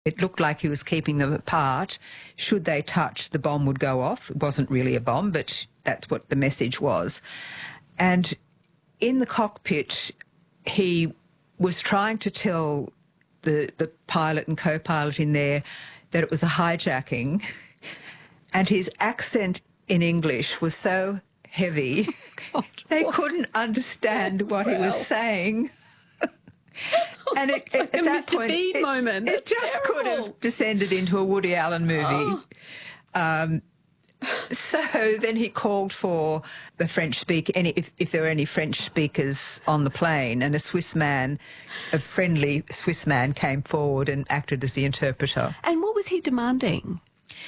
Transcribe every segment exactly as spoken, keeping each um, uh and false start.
It looked like he was keeping them apart. Should they touch, the bomb would go off. It wasn't really a bomb, but that's what the message was. And in the cockpit, he was trying to tell the, the pilot and co-pilot in there that it was a hijacking, and his accent in English was so heavy, God, they what? couldn't understand what well. he was saying. And it, it, like at a that Mister point, Bean it, moment. it just terrible. could have descended into a Woody Allen movie. Oh. Um, so then he called for the French speaker, any, if, if there were any French speakers on the plane, and a Swiss man, a friendly Swiss man, came forward and acted as the interpreter. And what was he demanding?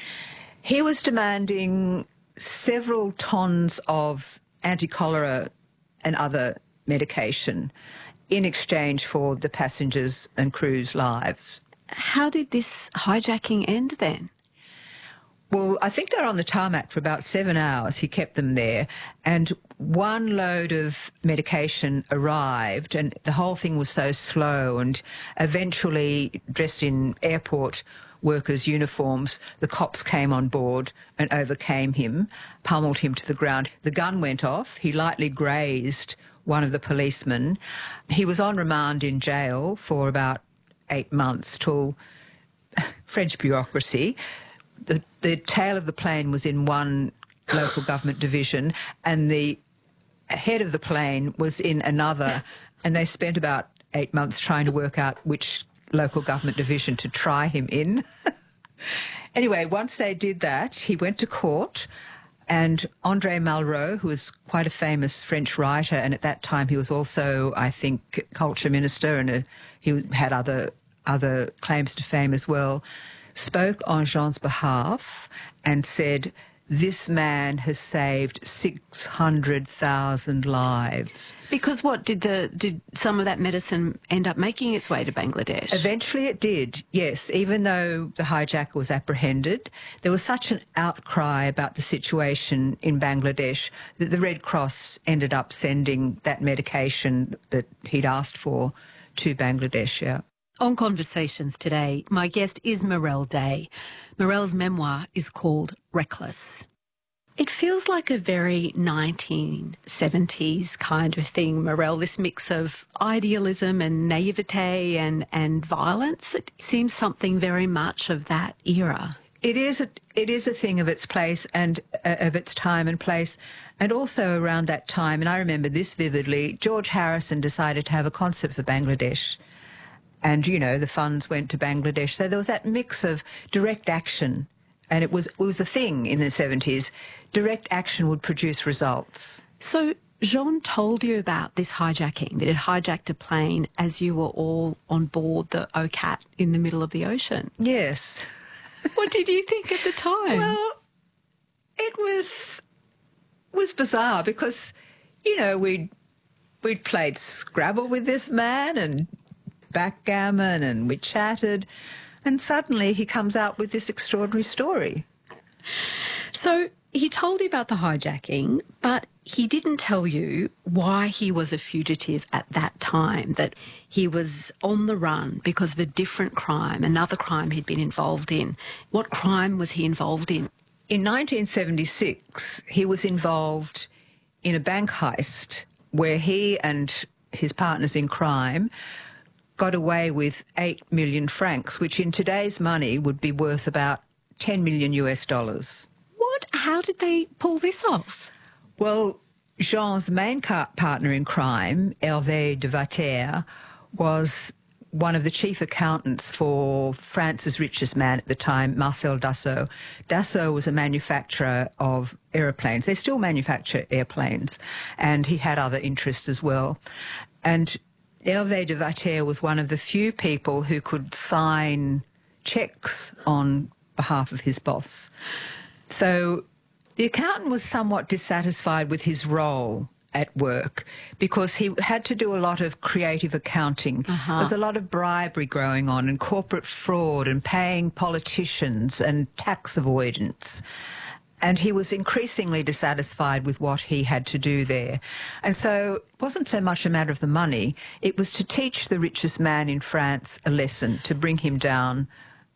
He was demanding several tons of anti-cholera and other medication in exchange for the passengers' and crew's lives. How did this hijacking end then? Well, I think they were on the tarmac for about seven hours. He kept them there, and one load of medication arrived, and the whole thing was so slow, and eventually, dressed in airport workers' uniforms, the cops came on board and overcame him, pummeled him to the ground. The gun went off. He lightly grazed one of the policemen. He was on remand in jail for about eight months till French bureaucracy. The, the tail of the plane was in one local government division, and the head of the plane was in another, and they spent about eight months trying to work out which local government division to try him in. Anyway, once they did that, he went to court, and André Malraux, who was quite a famous French writer, and at that time he was also, I think, culture minister, and a, he had other other claims to fame as well, spoke on Jean's behalf and said, this man has saved six hundred thousand lives. Because what, did the did some of that medicine end up making its way to Bangladesh? Eventually it did, yes. Even though the hijacker was apprehended, there was such an outcry about the situation in Bangladesh that the Red Cross ended up sending that medication that he'd asked for to Bangladesh, yeah. On Conversations today, my guest is Morelle Day. Morelle's memoir is called Reckless. It feels like a very nineteen seventies kind of thing, Morelle, this mix of idealism and naivete and, and violence. It seems something very much of that era. It is a, it is a thing of its place and uh, of its time and place. And also around that time, and I remember this vividly, George Harrison decided to have a concert for Bangladesh. And, you know, the funds went to Bangladesh. So there was that mix of direct action, and it was it was a thing in the seventies. Direct action would produce results. So Jean told you about this hijacking, that it hijacked a plane as you were all on board the O C A T in the middle of the ocean. Yes. What did you think at the time? Well, it was was bizarre because, you know, we'd, we'd played Scrabble with this man and backgammon, and we chatted, and suddenly he comes out with this extraordinary story. So he told you about the hijacking, but he didn't tell you why he was a fugitive at that time, that he was on the run because of a different crime, another crime he'd been involved in. What crime was he involved in? In nineteen seventy-six, he was involved in a bank heist where he and his partners in crime got away with eight million francs, which in today's money would be worth about ten million US dollars. What? How did they pull this off? Well, Jean's main partner in crime, Hervé de Vater, was one of the chief accountants for France's richest man at the time, Marcel Dassault. Dassault was a manufacturer of aeroplanes. They still manufacture airplanes, and he had other interests as well. And Hervé de Vater was one of the few people who could sign cheques on behalf of his boss. So the accountant was somewhat dissatisfied with his role at work because he had to do a lot of creative accounting. Uh-huh. There was a lot of bribery going on and corporate fraud and paying politicians and tax avoidance. And he was increasingly dissatisfied with what he had to do there. And so it wasn't so much a matter of the money, it was to teach the richest man in France a lesson, to bring him down